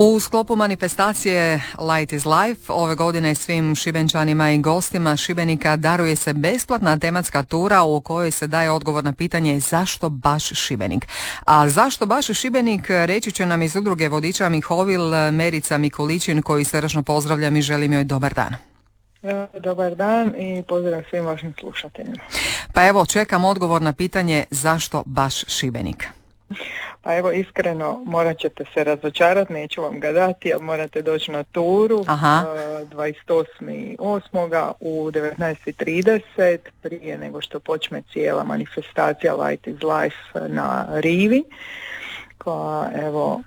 U sklopu manifestacije Light is Life ove godine svim Šibenčanima i gostima Šibenika daruje se besplatna tematska tura u kojoj se daje odgovor na pitanje zašto baš Šibenik. A zašto baš Šibenik reći će nam iz udruge vodiča Mihovil Merica Mikulićin, koju srdačno pozdravljam i želim joj dobar dan. Dobar dan i pozdrav svim vašim slušateljima. Pa evo, čekam odgovor na pitanje zašto baš Šibenik. Pa evo, iskreno morat ćete se razočarati, neću vam ga dati, ali morate doći na turu 28.8. u 19.30 prije nego što počne cijela manifestacija Light is Life na Rivi. Koja, evo,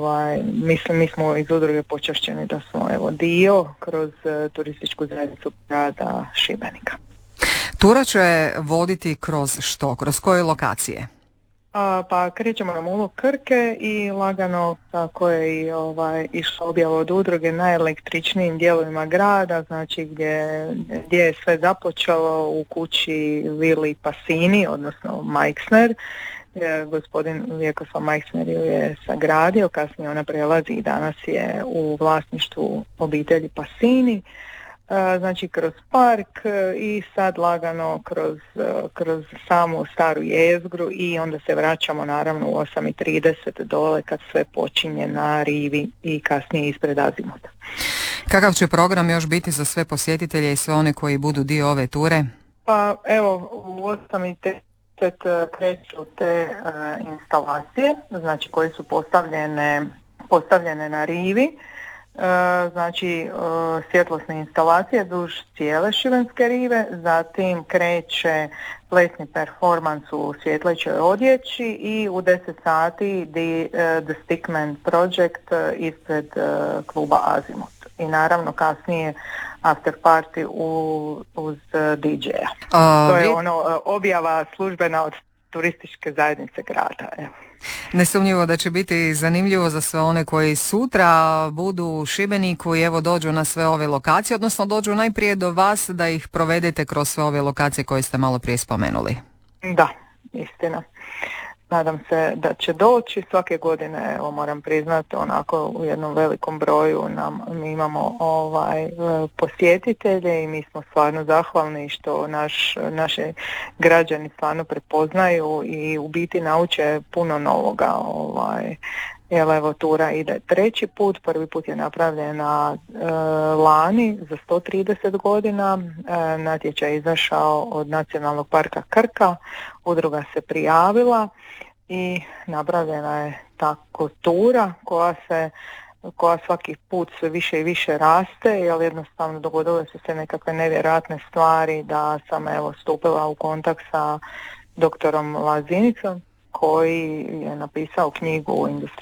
mi smo iz udruge počašćeni da smo dio kroz turističku zajednicu grada Šibenika. Tura će voditi kroz što? Kroz koje lokacije? Pa krećemo na Mulu Krke i lagano, tako je i išla objava od udruge, najelektričnijim dijelovima grada, znači gdje je sve započelo u kući Vili Pasini, odnosno Majksner. Gospodin Vjekoslav Majksner ju je sagradio, kasnije ona prelazi i danas je u vlasništvu obitelji Pasini. Znači kroz park i sad lagano kroz samu staru jezgru i onda se vraćamo naravno u 8.30 dole kad sve počinje na Rivi i kasnije ispred Azimota. Kakav će program još biti za sve posjetitelje i sve one koji budu dio ove ture? Pa evo, u 8.30 kreću te instalacije, znači koje su postavljene na Rivi. Znači svjetlosne instalacije duž cijele Šibenske rive, zatim kreće plesni performans u svjetlećoj odjeći i u 10 sati The Stickman Project ispred kluba Azimut. I naravno kasnije after party uz DJ-a. To je objava službena od turističke zajednice grada. Evo. Nesumnjivo da će biti zanimljivo za sve one koji sutra budu u Šibeniku i evo dođu na sve ove lokacije, odnosno dođu najprije do vas da ih provedete kroz sve ove lokacije koje ste malo prije spomenuli. Da, istina. Nadam se da će doći svake godine, evo moram priznati, onako u jednom velikom broju mi imamo posjetitelje i mi smo stvarno zahvalni što naše građani stvarno prepoznaju i u biti nauče puno novoga. Jer evo tura ide treći put, prvi put je napravljena lani za 130 godina, natječaj je izašao od Nacionalnog parka Krka, udruga se prijavila i napravljena je tako tura koja svaki put sve više i više raste, jer jednostavno dogodile su se nekakve nevjerojatne stvari da sam evo stupila u kontakt sa doktorom Lazinicom koji je napisao knjigu